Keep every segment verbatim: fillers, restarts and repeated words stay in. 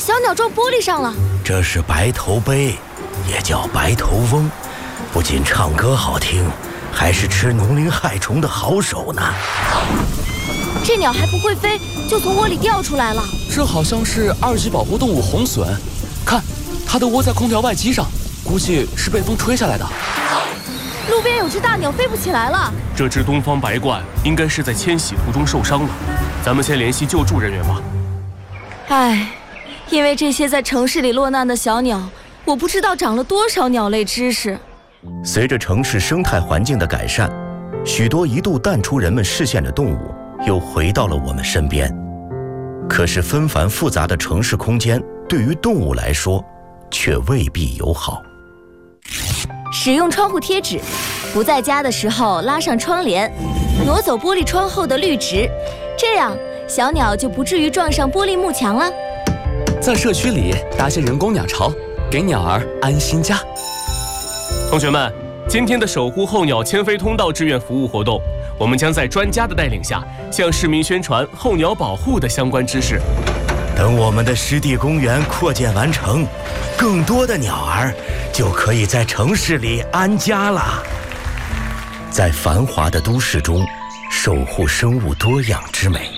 小鸟撞玻璃上了。 这是白头鹎，也叫白头翁，不仅唱歌好听，还是吃农灵害虫的好手呢。 这鸟还不会飞，就从窝里掉出来了。 这好像是二级保护动物红隼，看，它的窝在空调外机上，估计是被风吹下来的。 路边有只大鸟飞不起来了。 这只东方白鹳应该是在迁徙途中受伤了，咱们先联系救助人员吧。 唉，因为这些在城市里落难的小鸟，我不知道长了多少鸟类知识。 随着城市生态环境的改善，许多一度淡出人们视线的动物又回到了我们身边。可是纷繁复杂的城市空间对于动物来说却未必友好。 使用窗户贴纸，不在家的时候拉上窗帘，挪走玻璃窗后的绿植，这样小鸟就不至于撞上玻璃幕墙了。 在社区里搭些人工鸟巢，给鸟儿安心家。 同学们，今天的守护候鸟迁飞通道志愿服务活动，我们将在专家的带领下，向市民宣传候鸟保护的相关知识。 等我们的湿地公园扩建完成，更多的鸟儿就可以在城市里安家了。在繁华的都市中，守护生物多样之美。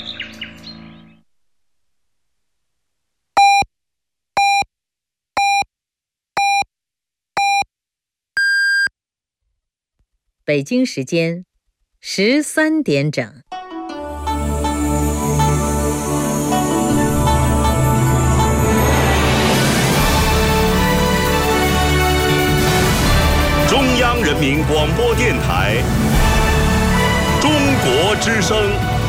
北京时间十三点整。 中央人民广播电台，中国之声。